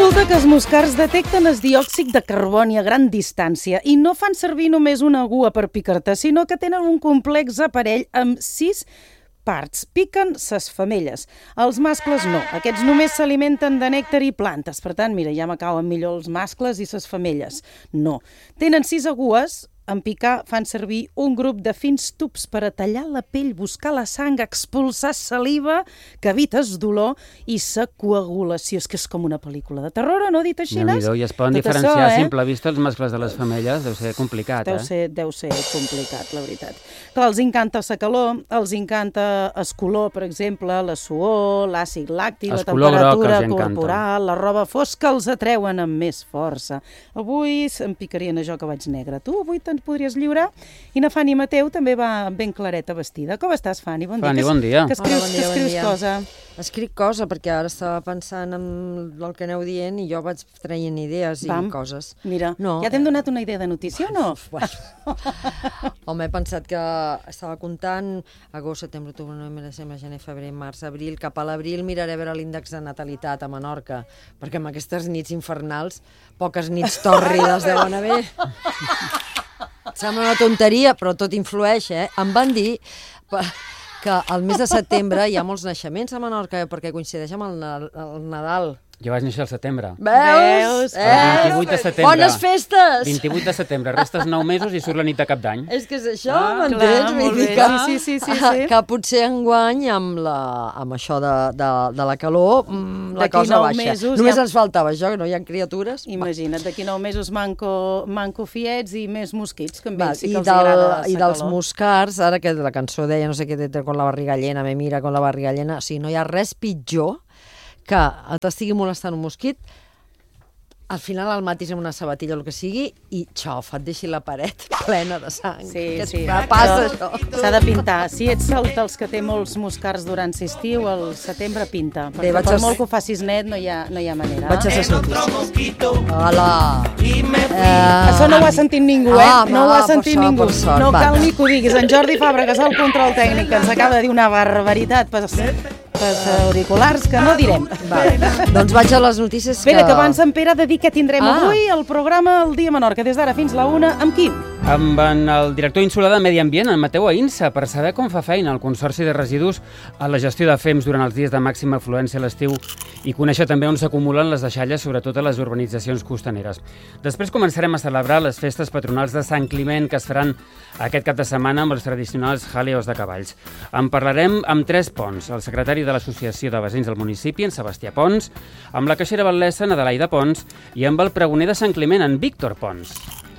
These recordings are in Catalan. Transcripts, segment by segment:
Resulta que els moscards detecten el diòxid de carboni a gran distància i no fan servir només una agua per picar-te, sinó que tenen un complex aparell amb 6 parts. Piquen ses femelles. Els mascles no. Aquests només s'alimenten de nèctar i plantes. Per tant, mira, ja m'acaben millor els mascles i ses femelles. No. Tenen 6 agues. En picar fan servir un grup de fins tubs per a tallar la pell, buscar la sang, expulsar saliva, que evita el dolor i la coagulació. És que és com una pel·lícula de terror, no? Dit així, Déu-n'hi-do, i es poden diferenciar a simple vista els mascles de les femelles. Deu ser complicat, Deu ser complicat, la veritat. Clar, els encanta la calor, els encanta el color, per exemple, la suor, l'àcid làctic, la temperatura corporal, la roba fosca els atreuen amb més força. Avui em picarien a jo que vaig negre. Tu avui te'n podries lliurar? I na Fanny Mateu també va ben clareta vestida. Com estàs, Fanny? Bon dia. Fanny, bon dia. Que escrius cosa? Escric cosa, perquè ara estava pensant en el que aneu dient i jo vaig traient idees i coses. Mira, ja t'hem donat una idea de notícia o no? Home, he pensat que estava comptant agost, setembre, octubre, novembre, desembre, gener, febrer, març, abril. Cap a l'abril miraré a veure l'índex de natalitat a Menorca, perquè amb aquestes nits infernals, poques nits tòrrides deuen haver. Sembla una tonteria, però tot influeix, Em van dir que al mes de setembre hi ha molts naixements a Menorca perquè coincideix amb el Nadal. Jo vaig néixer al setembre. Veus? 28 de setembre. Bones festes! 28 de setembre, restes 9 mesos i surt la nit de Cap d'Any. És que és això, m'entens? Sí. Que potser enguany, amb això de la calor, la cosa baixa. Només ens faltava això, que no hi ha criatures. Imagina't, d'aquí 9 mesos manco fiets i més mosquits, que a ells sí que els agrada la calor. I dels moscards, ara que la cançó deia, no sé què, con la barriga llena, me mira con la barriga llena, o sigui, no hi ha res pitjor que t'estigui molestant un mosquit, al final el matis amb una sabatilla o el que sigui, i xof, et deixi la paret plena de sang. Sí. Passa això. S'ha de pintar. Si ets dels que té molts moscards durant l'estiu, al setembre pinta. Perquè per molt que ho facis net no hi ha manera. Vaig a ser notícies. Hola! Això no ho ha sentit ningú, No ho ha sentit ningú. No cal ni que ho diguis. En Jordi Fàbregas, el control tècnic, que ens acaba de dir una barbaritat pels auriculars, que no direm. Doncs vaig a les notícies que... Espera, que abans en Pere ha de dir que tindrem avui el programa El Dia Menorca, des d'ara fins la 1, amb qui? Amb el director insular de Medi Ambient, en Mateu Aïnsa, per saber com fa feina el Consorci de Residus a la gestió de fems durant els dies de màxima afluència a l'estiu i conèixer també on s'acumulen les deixalles, sobretot a les urbanitzacions costaneres. Després començarem a celebrar les festes patronals de Sant Climent, que es faran aquest cap de setmana amb els tradicionals jaleos de cavalls. En parlarem amb 3 Pons, el secretari de l'Associació de Veïns del municipi, en Sebastià Pons, amb la caixera batlessa, en Adelaida Pons, i amb el pregoner de Sant Climent, en Víctor Pons.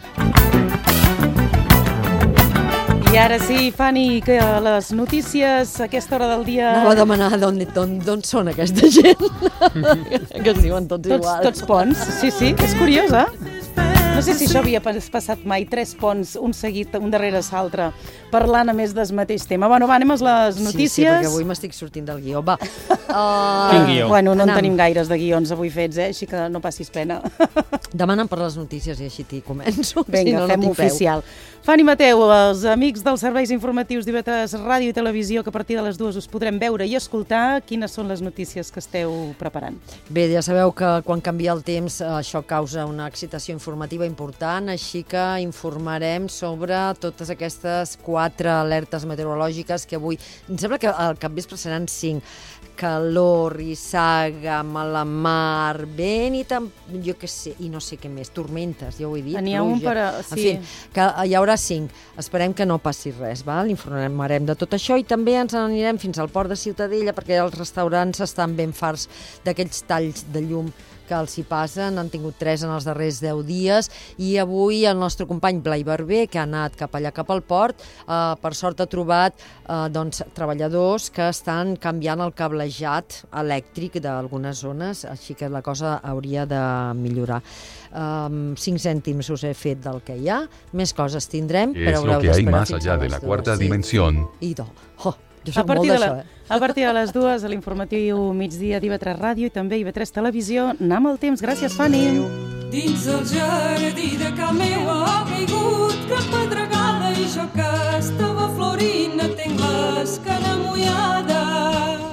I ara sí, Fanny, que les notícies a aquesta hora del dia... Anava a demanar d'on són aquesta gent, que es diuen tots igual. Tots Pons, sí, és curiós, No sé si això havia passat mai, 3 Pons, un seguit, un darrere l'altre, parlant a més del mateix tema. Bueno, anem a les notícies. Sí, perquè avui m'estic sortint del guió. Va. Quin guió? Bueno, no en tenim gaires de guions avui fets, així que no passis pena. Demanen per les notícies i així t'hi començo. Vinga, fem-ho oficial. Fanny Mateu, els amics dels serveis informatius d'IV3 Ràdio i Televisió, que a partir de les 2 us podrem veure i escoltar, quines són les notícies que esteu preparant? Bé, ja sabeu que quan canvia el temps això causa una excitació informativa important, així que informarem sobre totes aquestes 4 alertes meteorològiques que avui... Em sembla que al capvespre seran 5. Calor, rissaga, mala mar, vent i jo què sé, i no sé què més, tormentes, ja ho he dit. N'hi ha un per a... En fi, que hi haurà 5. Esperem que no passi res, val? Informarem de tot això i també ens anirem fins al port de Ciutadella perquè els restaurants estan ben farts d'aquells talls de llum que els hi passen, han tingut 3 en els darrers 10 dies i avui el nostre company Blai Barber, que ha anat cap allà, cap al port, per sort ha trobat treballadors que estan canviant el cablejat elèctric d'algunes zones, així que la cosa hauria de millorar. 5 cèntims us he fet del que hi ha, més coses tindrem, però haureu d'esperar fins a les 2. La quarta dimensió. Jo soc molt d'això, A partir de les 2, a l'informatiu migdia d'IV3 Ràdio i també IV3 Televisió, anem al temps. Gràcies, Fanny. Dins el jardí de casa meva ha caigut cap pedregada i jo que estava florint tenc l'esquena mullada.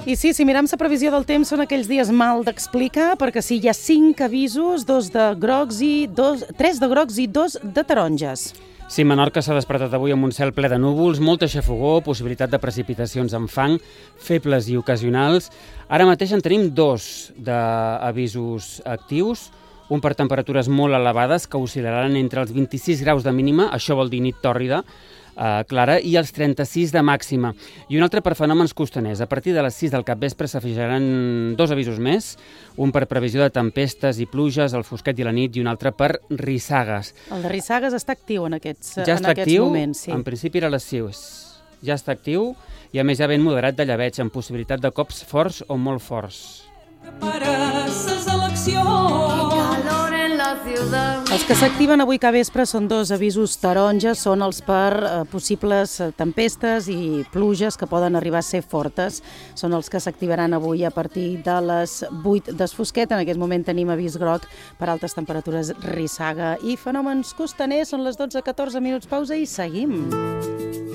I sí, si mirem la previsió del temps, són aquells dies mal d'explicar, perquè sí, hi ha 5 avisos, 3 de grocs i 2 de taronges. Sí, Menorca s'ha despertat avui amb un cel ple de núvols, molta xafogor, possibilitat de precipitacions amb fang, febles i ocasionals. Ara mateix en tenim 2 d'avisos actius, un per temperatures molt elevades que oscil·laran entre els 26 graus de mínima, això vol dir nit tòrrida, clara, i els 36 de màxima. I un altre per fenòmens costaners. A partir de les 6 del capvespre s'afegiran 2 avisos més, un per previsió de tempestes i pluges, el fosquet i la nit, i un altre per rissagues. El de rissagues està actiu en aquests, Ja està actiu, moments. Sí. en principi era a les 6. Ja està actiu i a més ja ben moderat de llebeig, amb possibilitat de cops forts o molt forts. Per a ses eleccions. Els que s'activen avui capvespre són 2 avisos taronges, són els per possibles tempestes i pluges que poden arribar a ser fortes. Són els que s'activaran avui a partir de les 8 d'esfosquet. En aquest moment tenim avís groc per altes temperatures, rissaga i fenòmens costaners. Són les 12:14 minuts, pausa i seguim.